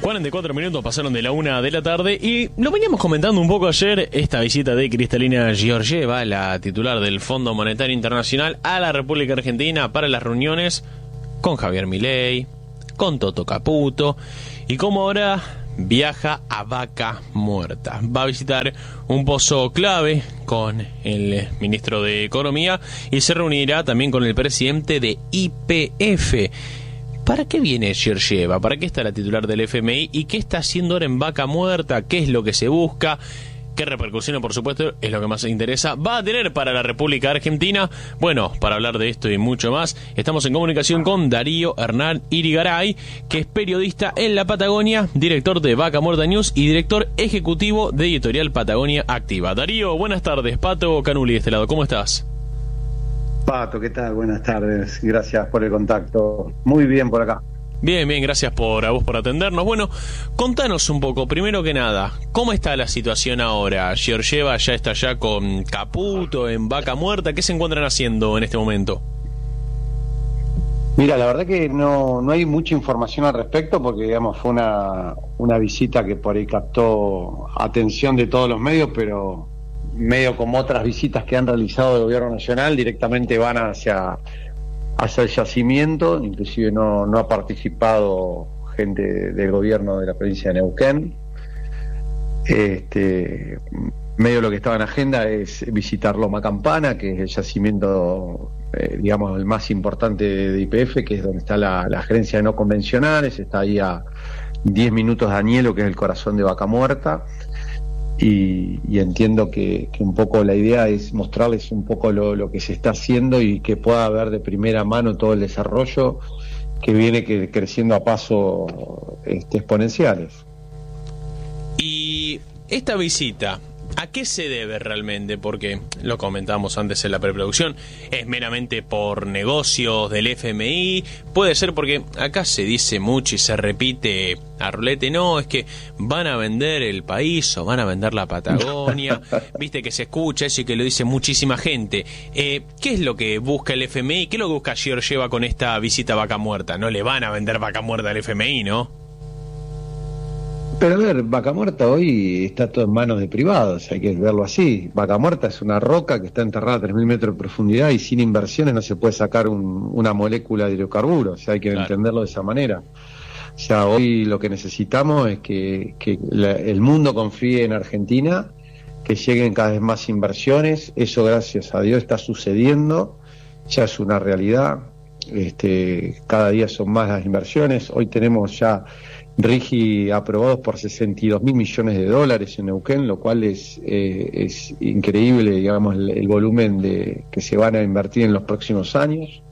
44 minutos pasaron de la 1 de la tarde y lo veníamos comentando un poco ayer, esta visita de Kristalina Georgieva, la titular del Fondo Monetario Internacional, a la República Argentina para las reuniones con Javier Milei, con Toto Caputo, y como ahora viaja a Vaca Muerta. Va a visitar un pozo clave con el ministro de Economía y se reunirá también con el presidente de YPF. ¿Para qué viene Georgieva? ¿Para qué está la titular del FMI? ¿Y qué está haciendo ahora en Vaca Muerta? ¿Qué es lo que se busca? ¿Qué repercusiones, por supuesto, es lo que más interesa, va a tener para la República Argentina? Bueno, para hablar de esto y mucho más, estamos en comunicación con Darío Hernán Irigaray, que es periodista en la Patagonia, director de Vaca Muerta News y director ejecutivo de Editorial Patagonia Activa. Darío, buenas tardes. Pato Canuli de este lado, ¿cómo estás? Pato, ¿qué tal? Buenas tardes, gracias por el contacto. Muy bien por acá. Bien, gracias a vos por atendernos. Bueno, contanos un poco, primero que nada, ¿cómo está la situación ahora? Georgieva ya está allá con Caputo en Vaca Muerta, ¿qué se encuentran haciendo en este momento? Mira, la verdad que no hay mucha información al respecto porque, digamos, fue una visita que por ahí captó atención de todos los medios, pero medio como otras visitas que han realizado el gobierno nacional, directamente van hacia el yacimiento. Inclusive no ha participado gente del gobierno de la provincia de Neuquén. Medio lo que estaba en agenda es visitar Loma Campana, que es el yacimiento, digamos, el más importante de YPF, que es donde está la gerencia de no convencionales. Está ahí a 10 minutos de Añelo, que es el corazón de Vaca Muerta. Y entiendo que un poco la idea es mostrarles un poco lo que se está haciendo y que pueda ver de primera mano todo el desarrollo que viene creciendo a pasos exponenciales. Y esta visita, ¿a qué se debe realmente? Porque lo comentamos antes en la preproducción, es meramente por negocios del FMI, puede ser porque acá se dice mucho y se repite a rolete, no, es que van a vender el país o van a vender la Patagonia, viste que se escucha eso y que lo dice muchísima gente. ¿Qué es lo que busca el FMI? ¿Qué es lo que busca Georgieva con esta visita a Vaca Muerta? No le van a vender Vaca Muerta al FMI, ¿no? Pero a ver, Vaca Muerta hoy está todo en manos de privados, hay que verlo así. Vaca Muerta es una roca que está enterrada a 3.000 metros de profundidad y sin inversiones no se puede sacar una molécula de hidrocarburos, o sea, hay que entenderlo de esa manera. O sea, hoy lo que necesitamos es que el mundo confíe en Argentina, que lleguen cada vez más inversiones. Eso, gracias a Dios, está sucediendo, ya es una realidad. Cada día son más las inversiones. Hoy tenemos ya RIGI aprobados por 62.000 millones de dólares en Neuquén, lo cual es increíble, digamos, el volumen que se van a invertir en los próximos años.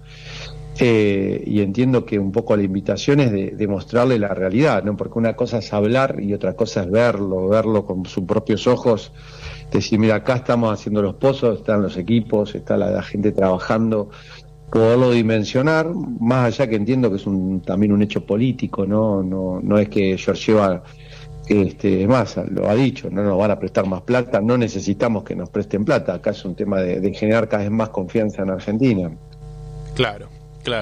Y entiendo que un poco la invitación es de mostrarle la realidad, ¿no? Porque una cosa es hablar y otra cosa es verlo con sus propios ojos, decir, mira, acá estamos haciendo los pozos, están los equipos, está la gente trabajando, poderlo dimensionar, más allá que entiendo que es también un hecho político, no es que Georgieva, es más, lo ha dicho, no nos van a prestar más plata, no necesitamos que nos presten plata, acá es un tema de generar cada vez más confianza en Argentina. Claro.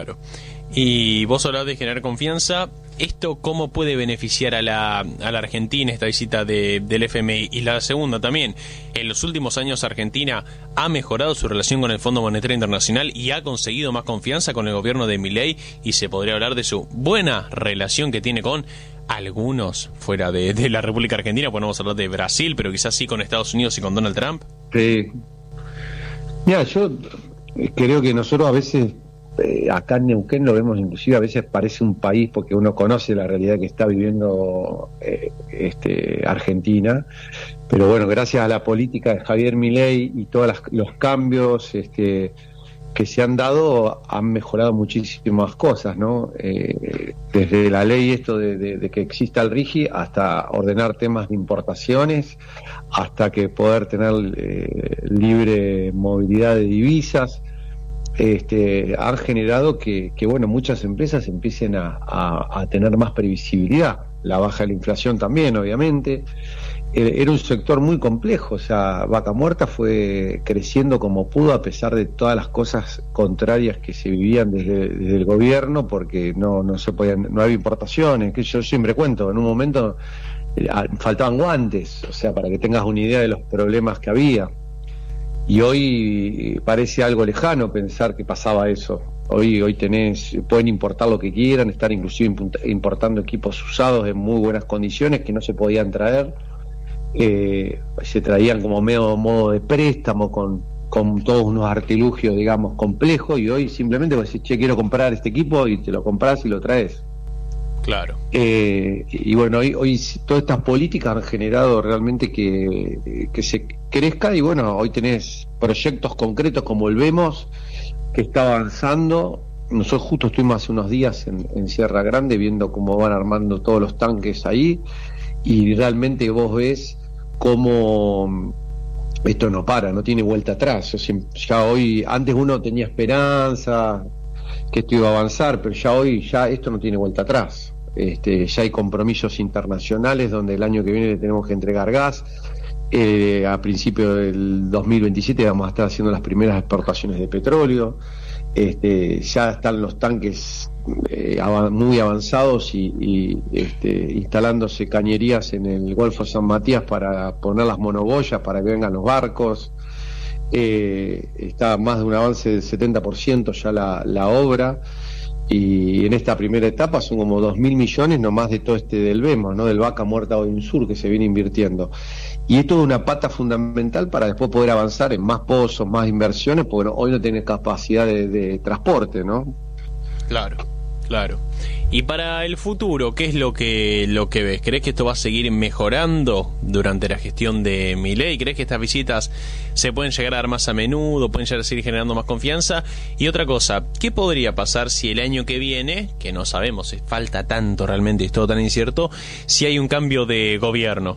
Y vos hablás de generar confianza. ¿Esto cómo puede beneficiar a la Argentina, esta visita del FMI? Y la segunda también, en los últimos años Argentina ha mejorado su relación con el Fondo Monetario Internacional y ha conseguido más confianza con el gobierno de Milei, y se podría hablar de su buena relación que tiene con algunos fuera de la República Argentina. Podemos hablar de Brasil, pero quizás sí con Estados Unidos y con Donald Trump. Sí. Mira, yo creo que nosotros a veces acá en Neuquén lo vemos, inclusive a veces parece un país porque uno conoce la realidad que está viviendo Argentina, pero bueno, gracias a la política de Javier Milei y todos los cambios que se han dado, han mejorado muchísimas cosas, ¿no? Desde la ley de que exista el RIGI hasta ordenar temas de importaciones, hasta que poder tener libre movilidad de divisas. Han generado que bueno, muchas empresas empiecen a tener más previsibilidad, la baja de la inflación también, obviamente, era un sector muy complejo. O sea, Vaca Muerta fue creciendo como pudo a pesar de todas las cosas contrarias que se vivían desde el gobierno, porque no se podían, no había importaciones, que yo siempre cuento, en un momento faltaban guantes, o sea, para que tengas una idea de los problemas que había. Y hoy parece algo lejano pensar que pasaba eso. Hoy pueden importar lo que quieran, estar inclusive importando equipos usados en muy buenas condiciones que no se podían traer. Se traían como modo de préstamo con todos unos artilugios, digamos, complejos, y hoy simplemente vos decís, che, quiero comprar este equipo, y te lo compras y lo traes. Claro. Y bueno, hoy todas estas políticas han generado realmente que se crezca, y bueno, hoy tenés proyectos concretos como el Vemos, que está avanzando. Nosotros justo estuvimos hace unos días en Sierra Grande viendo cómo van armando todos los tanques ahí, y realmente vos ves cómo esto no para, no tiene vuelta atrás. O sea, ya hoy, antes uno tenía esperanza que esto iba a avanzar, pero ya hoy esto no tiene vuelta atrás. Ya hay compromisos internacionales donde el año que viene le tenemos que entregar gas. A principios del 2027 vamos a estar haciendo las primeras exportaciones de petróleo. Ya están los tanques muy avanzados y instalándose cañerías en el Golfo San Matías para poner las monoboyas para que vengan los barcos. Está más de un avance del 70% ya la obra, y en esta primera etapa son como 2.000 millones nomás de todo del Vemos, ¿no? Del Vaca Muerta Oil Sur, que se viene invirtiendo. Y esto es una pata fundamental para después poder avanzar en más pozos, más inversiones, porque hoy no tiene capacidad de transporte, ¿no? Claro, claro. Y para el futuro, ¿qué es lo que ves? ¿Crees que esto va a seguir mejorando durante la gestión de Milei? ¿Crees que estas visitas se pueden llegar a dar más a menudo, pueden llegar a seguir generando más confianza? Y otra cosa, ¿qué podría pasar si el año que viene, que no sabemos, falta tanto realmente, es todo tan incierto, si hay un cambio de gobierno?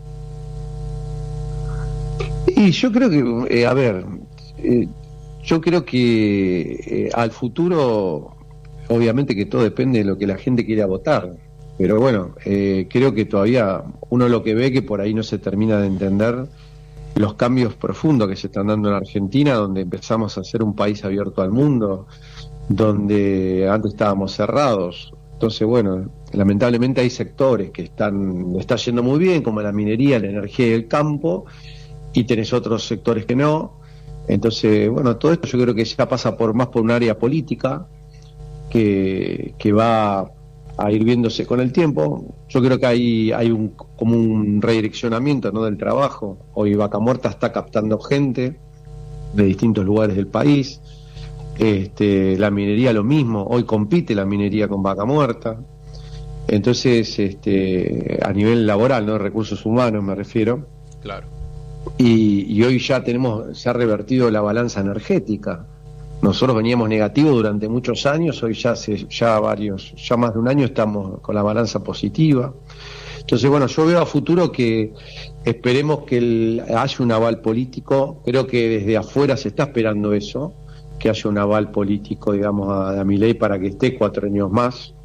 Y yo creo que, yo creo que al futuro, obviamente que todo depende de lo que la gente quiera votar, pero bueno, creo que todavía uno lo que ve que por ahí no se termina de entender los cambios profundos que se están dando en Argentina, donde empezamos a ser un país abierto al mundo, donde antes estábamos cerrados. Entonces, bueno, lamentablemente hay sectores que está yendo muy bien, como la minería, la energía y el campo, y tenés otros sectores que no. Entonces, bueno, todo esto yo creo que ya pasa más por un área política que va a ir viéndose con el tiempo. Yo creo que hay como un redireccionamiento, ¿no?, del trabajo. Hoy Vaca Muerta está captando gente de distintos lugares del país. La minería lo mismo, hoy compite la minería con Vaca Muerta. Entonces, a nivel laboral, ¿no?, recursos humanos me refiero. Claro. Y hoy ya se ha revertido la balanza energética. Nosotros veníamos negativos durante muchos años, hoy ya más de un año estamos con la balanza positiva. Entonces, bueno, yo veo a futuro que esperemos que haya un aval político. Creo que desde afuera se está esperando eso, que haya un aval político, digamos, a Milei para que esté 4 años más.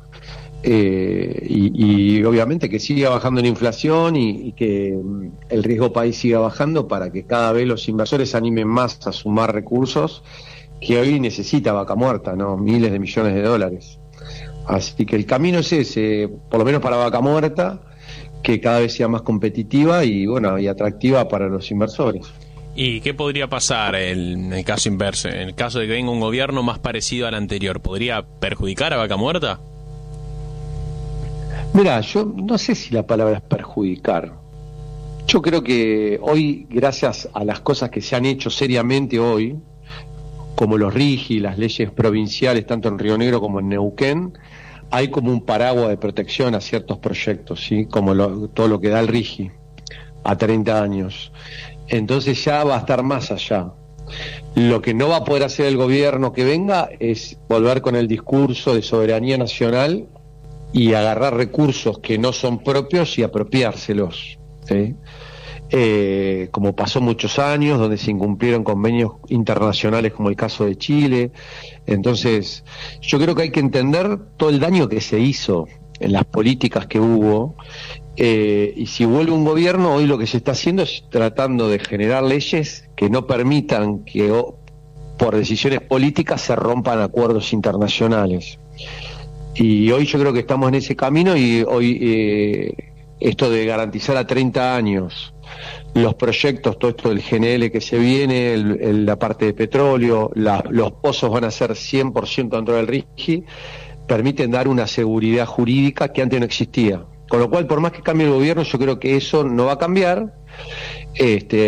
Y obviamente que siga bajando la inflación y que el riesgo país siga bajando, para que cada vez los inversores se animen más a sumar recursos que hoy necesita Vaca Muerta, ¿no? Miles de millones de dólares. Así que el camino es ese, por lo menos para Vaca Muerta, que cada vez sea más competitiva y bueno, y atractiva para los inversores. ¿Y qué podría pasar en el caso inverso? En el caso de que venga un gobierno más parecido al anterior, ¿podría perjudicar a Vaca Muerta? Mira, yo no sé si la palabra es perjudicar. Yo creo que hoy, gracias a las cosas que se han hecho seriamente hoy, como los RIGI, las leyes provinciales, tanto en Río Negro como en Neuquén, hay como un paraguas de protección a ciertos proyectos, ¿sí? Como todo lo que da el RIGI a 30 años. Entonces ya va a estar más allá. Lo que no va a poder hacer el gobierno que venga es volver con el discurso de soberanía nacional y agarrar recursos que no son propios y apropiárselos, ¿sí? Como pasó muchos años, donde se incumplieron convenios internacionales, como el caso de Chile. Entonces, yo creo que hay que entender todo el daño que se hizo en las políticas que hubo. Y si vuelve un gobierno, hoy lo que se está haciendo es tratando de generar leyes que no permitan que por decisiones políticas se rompan acuerdos internacionales. Y hoy yo creo que estamos en ese camino, y hoy esto de garantizar a 30 años los proyectos, todo esto del GNL que se viene, la parte de petróleo, los pozos van a ser 100% dentro del RIGI, permiten dar una seguridad jurídica que antes no existía. Con lo cual, por más que cambie el gobierno, yo creo que eso no va a cambiar.